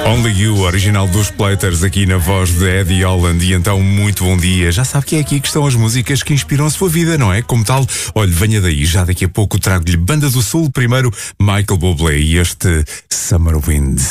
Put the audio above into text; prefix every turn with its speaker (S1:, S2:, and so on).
S1: Only You, original dos Platers, aqui na voz de Eddie Holland. E então, muito bom dia. Já sabe que é aqui que estão as músicas que inspiram a sua vida, não é? Como tal, olhe, venha daí. Já daqui a pouco trago-lhe Banda do Sul. Primeiro, Michael Bublé e este Summer Wind.